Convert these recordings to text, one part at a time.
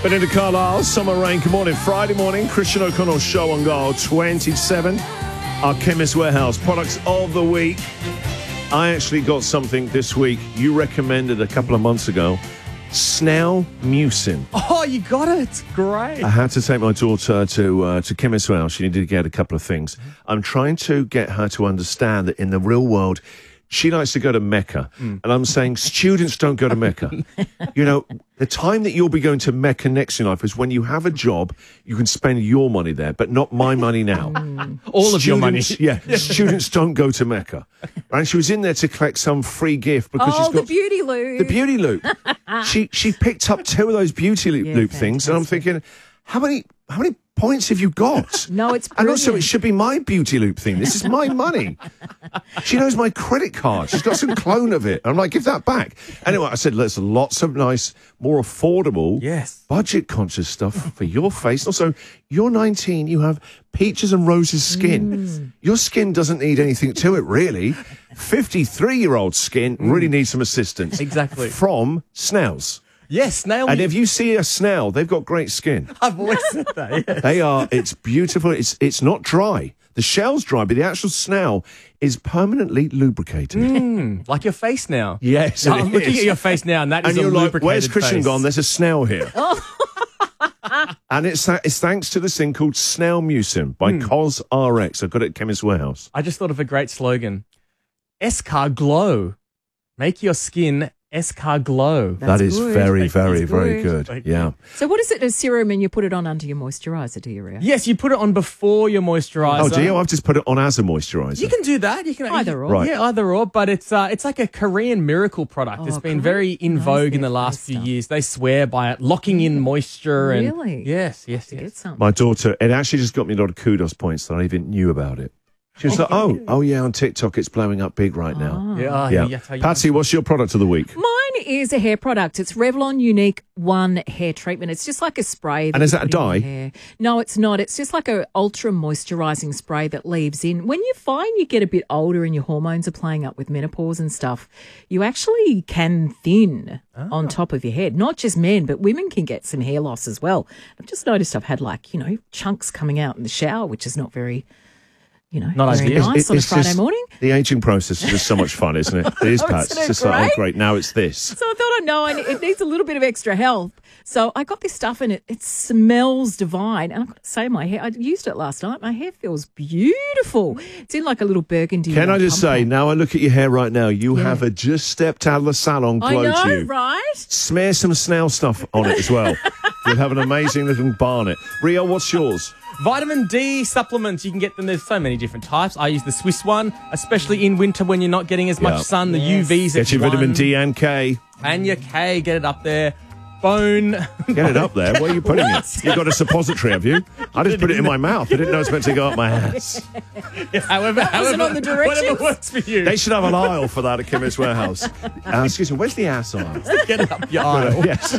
Belinda Carlisle, Summer Rain. Good morning. Friday morning, Christian O'Connell Show on Goal 27. Our Chemist Warehouse products of the week. I actually got something this week you recommended a couple of months ago. Snell Mucin. Oh, you got it. Great. I had to take my daughter to Chemist Warehouse. She needed to get a couple of things. I'm trying to get her to understand that in the real world, she likes to go to Mecca. And I'm saying students don't go to Mecca. You know, the time that you'll be going to Mecca next in life is when you have a job, you can spend your money there, but not my money now. All of your money. Yeah, students don't go to Mecca. And she was in there to collect some free gift because she's got the beauty loop. the beauty loop. she picked up 2 of those beauty loop things, and I'm thinking, how many points have you got? No, it's and also it brilliant. should be my beauty loop thing. This is my money. She knows my credit card. She's got some clone of it. I'm like, give that back. Anyway, I said, there's lots of nice, more affordable, budget conscious stuff for your face. Also, you're 19. You have peaches and roses skin. Your skin doesn't need anything to it, really. 53-year-old skin really needs some assistance. Exactly. From Snells. Yes, Snail. And if you see a Snell, they've got great skin. I've always said that, yes. They are, it's beautiful. It's not dry. The shell's dry, but the actual Snell is permanently lubricated. Like your face now. Yes, I'm looking at your face now, and that is and a you're like, lubricated where's Christian face. gone? There's a Snell here. And it's thanks to this thing called Snell Mucin by CosRx. I've got it at Chemist Warehouse. I just thought of a great slogan. Escar Glow. Make your skin Escar Glow. That is good. very, very, That's very good. good. Yeah. So what is it, a serum, and you put it on under your moisturiser, do you, Ria? Yes, you put it on before your moisturiser. Oh, do you? I've just put it on as a moisturiser. You can do that. You can Either or. Right. Yeah, either or. But it's like a Korean miracle product. It's been very in vogue in the last few years. They swear by it, locking in moisture. Really? And yes. Get something. My daughter, it actually just got me a lot of kudos points that I even knew about it. She was like, oh yeah, on TikTok it's blowing up big right now. Yeah. Patsy, what's your product of the week? Mine is a hair product. It's Revlon Unique One Hair Treatment. It's just like a spray. And is you that a put in your dye? hair. No, it's not. It's just like a ultra moisturising spray that leaves in. When you find you get a bit older and your hormones are playing up with menopause and stuff, you actually can thin on top of your head. Not just men, but women can get some hair loss as well. I've just noticed I've had chunks coming out in the shower, which is not very... Not very ideal. nice on a It's Friday just- morning. The aging process is just so much fun, isn't it? It is, Pat. Isn't It's it just like, great? oh, great, now it's this. So I thought, it needs a little bit of extra help. So I got this stuff and it smells divine. And I've got to say, my hair, I used it last night. My hair feels beautiful. It's in like a little burgundy. Can I just say, now I look at your hair right now, you have a just stepped out of the salon glow I know, to you. right? Smear some Snell stuff on it as well. You'll have an amazing little barnet. Rio, what's yours? Vitamin D supplements, you can get them. There's so many different types. I use the Swiss one, especially in winter when you're not getting as much sun. The UVs Get your at vitamin 1. D and K. And your K, get it up there. Bone. Get it up there. Where are you putting it? You've got a suppository, have you? I just put it in my mouth. I didn't know it was meant to go up my ass. However, wasn't on the directions. whatever works for you. They should have an aisle for that at Chemist Warehouse. Excuse me, where's the ass aisle? Get it up your aisle. Yes.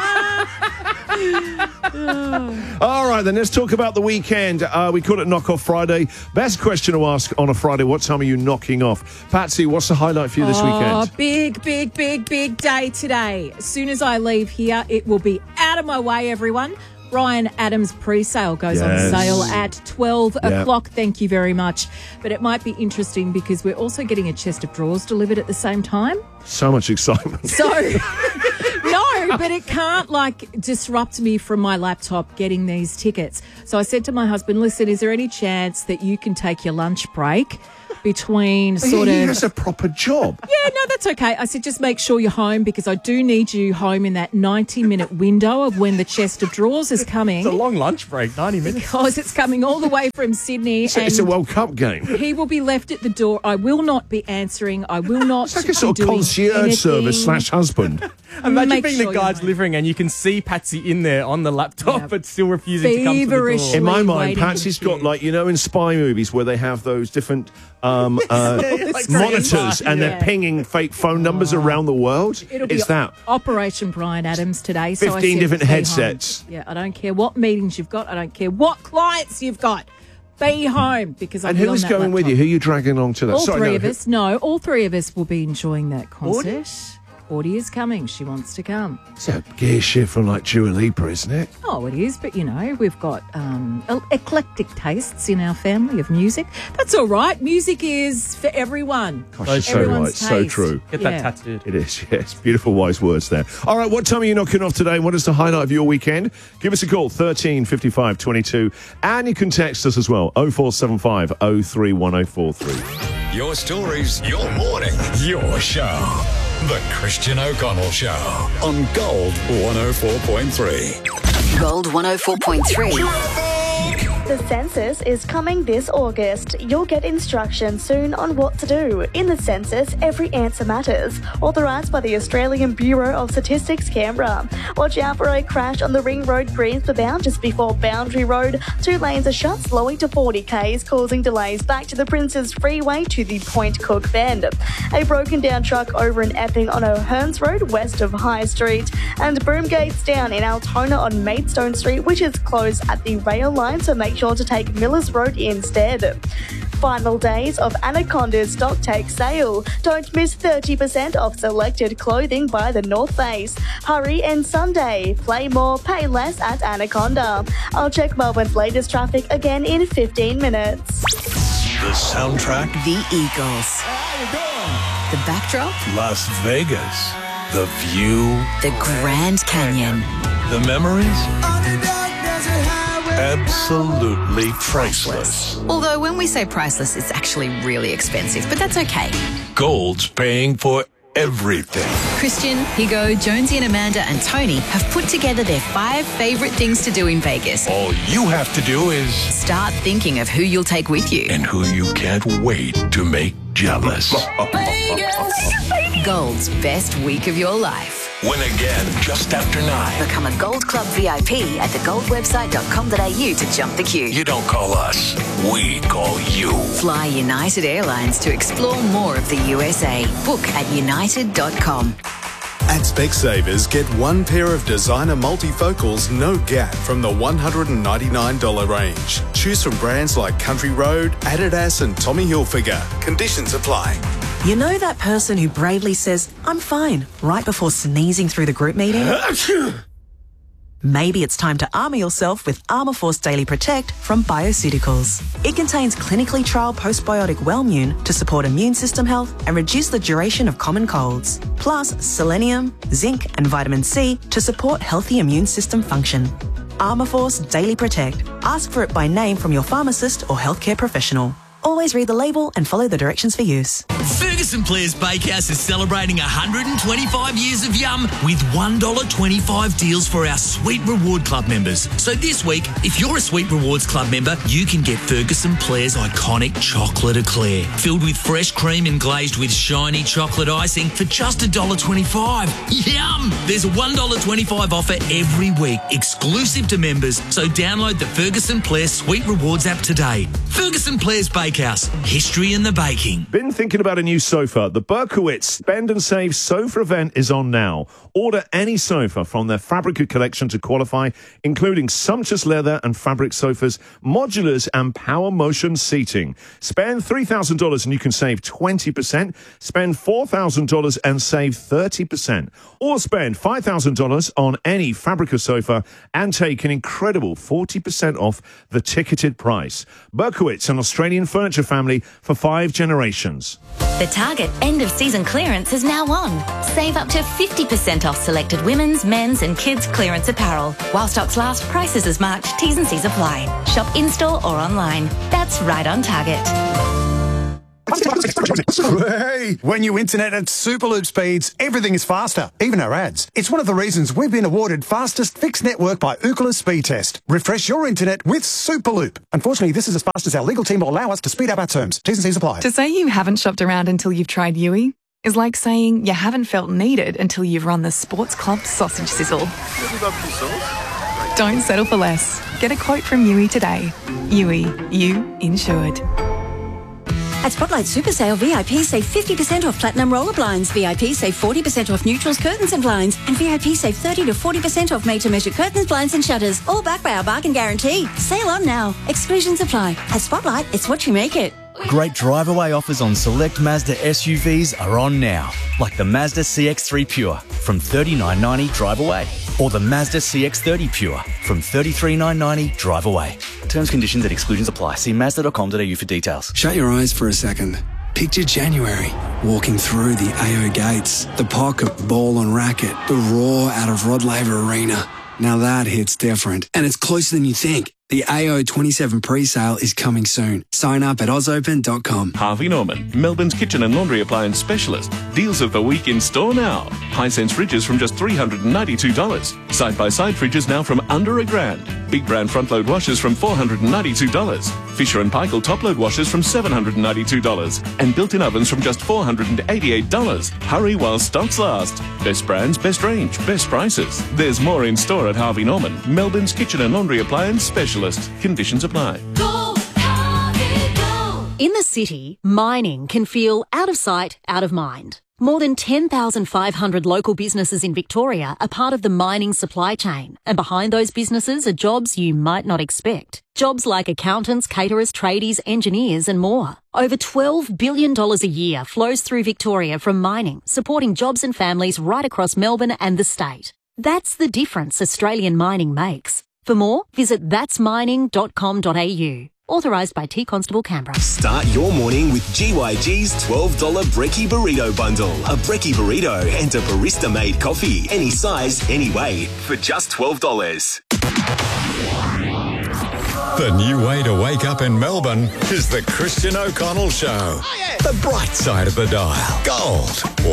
All right, then let's talk about the weekend. We call it Knock Off Friday. Best question to ask on a Friday: what time are you knocking off? Patsy, what's the highlight for you this weekend? Big day today. As soon as I leave here, it will be out of my way, everyone. Bryan Adams pre-sale goes on sale at 12 o'clock. Thank you very much. But it might be interesting because we're also getting a chest of drawers delivered at the same time. So much excitement. So, no, but it can't disrupt me from my laptop getting these tickets. So I said to my husband, listen, is there any chance that you can take your lunch break between He has a proper job. Yeah, no, that's okay. I said, just make sure you're home because I do need you home in that 90-minute window of when the chest of drawers is coming. It's a long lunch break, 90 minutes. Because it's coming all the way from Sydney. It's a World Cup game. He will be left at the door. I will not be answering. I will not It's like a sort of concierge service / husband. Imagine Make being sure the you're guy home. delivering and you can see Patsy in there on the laptop but still refusing to come to the Feverish. door. In my mind, waiting Patsy's for you. got in spy movies where they have those different monitors and they're pinging fake phone numbers around the world. It'll be It's that. Operation Bryan Adams today. So 15 I said, different be headsets. home. Yeah, I don't care what meetings you've got. I don't care what clients you've got. Be home because I'm And who's going with you? Who are you dragging along to that? All three of us will be enjoying that concert. Cordy is coming. She wants to come. It's a gear shift from like Dua Lipa, isn't it? Oh, it is, but, we've got eclectic tastes in our family of music. That's all right. Music is for everyone. Gosh, so right. Taste. So true. Get that tattooed. It is, yes. Beautiful, wise words there. All right, what time are you knocking off today? What is the highlight of your weekend? Give us a call, 13 55 22. And you can text us as well, 0475 031043. Your stories, your morning, your show. The Christian O'Connell Show on Gold 104.3. Gold 104.3. The census is coming this August. You'll get instructions soon on what to do. In the census, every answer matters. Authorised by the Australian Bureau of Statistics, Canberra. Watch out for a crash on the Ring Road Greensborough bound just before Boundary Road. 2 lanes are shut, slowing to 40 k's, causing delays back to the Princes Freeway to the Point Cook Bend. A broken down truck over in Epping on O'Hearns Road, west of High Street. And Broomgates down in Altona on Maidstone Street, which is closed at the rail line, so make sure to take Millers Road instead. Final days of Anaconda's stock take sale. Don't miss 30% off selected clothing by the North Face. Hurry and Sunday. Play more, pay less at Anaconda. I'll check Melbourne's latest traffic again in 15 minutes. The soundtrack, The Eagles. The backdrop, Las Vegas. The view, the Grand Canyon. the memories, absolutely priceless. Although when we say priceless, it's actually really expensive, but that's okay. Gold's paying for everything. Christian, Higo, Jonesy and Amanda and Tony have put together their 5 favourite things to do in Vegas. All you have to do is Start thinking of who you'll take with you. and who you can't wait to make jealous. Gold's best week of your life. Win again just after 9. Become a Gold Club VIP at thegoldwebsite.com.au to jump the queue. You don't call us, we call you. Fly United Airlines to explore more of the USA. Book at united.com. At Specsavers, get 1 pair of designer multifocals, no gap, from the $199 range. Choose from brands like Country Road, Adidas and Tommy Hilfiger. Conditions apply. You know that person who bravely says, "I'm fine," right before sneezing through the group meeting? Maybe it's time to armour yourself with Armour Force Daily Protect from Bioceuticals. It contains clinically trialled postbiotic Wellmune to support immune system health and reduce the duration of common colds. Plus selenium, zinc and vitamin C to support healthy immune system function. Armour Force Daily Protect. Ask for it by name from your pharmacist or healthcare professional. Always read the label and follow the directions for use. Ferguson Players Bakehouse is celebrating 125 years of yum with $1.25 deals for our Sweet Reward Club members. So this week, if you're a Sweet Rewards Club member, you can get Ferguson Players' iconic chocolate eclair, filled with fresh cream and glazed with shiny chocolate icing for just $1.25. Yum! There's a $1.25 offer every week, exclusive to members, so download the Ferguson Players Sweet Rewards app today. Ferguson Players Bakehouse, history in the baking. Been thinking about a new sofa? The Berkowitz Spend and Save sofa event is on now. Order any sofa from their Fabrica collection to qualify, including sumptuous leather and fabric sofas, modulars and power motion seating. Spend $3,000 and you can save 20%. Spend $4,000 and save 30%. Or spend $5,000 on any Fabrica sofa and take an incredible 40% off the ticketed price. Berkowitz, an Australian furniture family for 5 generations. The Target end of season clearance is now on. Save up to 50% off selected women's, men's and kids clearance apparel. While stocks last, prices as marked, T's and C's apply. Shop in-store or online. That's right on Target. Hey, when you internet at Superloop speeds, everything is faster, even our ads. It's one of the reasons we've been awarded fastest fixed network by Ookla Speed Test. Refresh your internet with Superloop. Unfortunately, this is as fast as our legal team will allow us to speed up our terms. T's and C's apply. To say you haven't shopped around until you've tried Yui is like saying you haven't felt needed until you've run the Sports Club sausage sizzle. Don't settle for less. Get a quote from Yui today. Yui, you insured. At Spotlight Super Sale, VIP save 50% off Platinum Roller Blinds. VIP save 40% off Neutrals Curtains and Blinds. And VIP save 30 to 40% off made-to-measure curtains, blinds and shutters. All backed by our bargain guarantee. Sale on now. Exclusions apply. At Spotlight, it's what you make it. Great drive-away offers on select Mazda SUVs are on now, like the Mazda CX-3 Pure from $39,990 drive away, or the Mazda CX-30 Pure from $33,990 drive away. Terms, conditions and exclusions apply. See Mazda.com.au for details. Shut your eyes for a second. Picture January, walking through the AO gates, the pocket ball and racket, the roar out of Rod Laver Arena. Now that hits different, and it's closer than you think. The AO 27 pre-sale is coming soon. Sign up at ozopen.com. Harvey Norman, Melbourne's kitchen and laundry appliance specialist. Deals of the week in store now. Hisense fridges from just $392. Side-by-side fridges now from under $1,000. Big brand front-load washers from $492. Fisher & Paykel top-load washers from $792. And built-in ovens from just $488. Hurry while stocks last. Best brands, best range, best prices. There's more in store at Harvey Norman, Melbourne's kitchen and laundry appliance specialist. Conditions apply. In the city, mining can feel out of sight, out of mind. More than 10,500 local businesses in Victoria are part of the mining supply chain, and behind those businesses are jobs you might not expect. Jobs like accountants, caterers, tradies, engineers and more. Over $12 billion a year flows through Victoria from mining, supporting jobs and families right across Melbourne and the state. That's the difference Australian mining makes. For more, visit thatsmining.com.au. Authorised by T Constable Canberra. Start your morning with GYG's $12 Brekkie Burrito Bundle. A Brekkie Burrito and a barista-made coffee. Any size, any way, for just $12. The new way to wake up in Melbourne is the Christian O'Connell Show. Oh, yeah. The bright side of the dial. Gold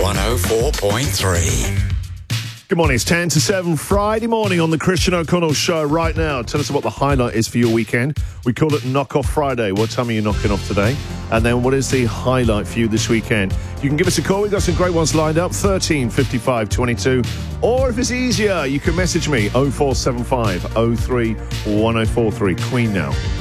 104.3. Good morning, it's 10 to 7, Friday morning on the Christian O'Connell Show right now. Tell us what the highlight is for your weekend. We call it Knock Off Friday. What time are you knocking off today? And then what is the highlight for you this weekend? You can give us a call. We've got some great ones lined up, 13 55 22. Or if it's easier, you can message me, 0475 03 1043. Queen now.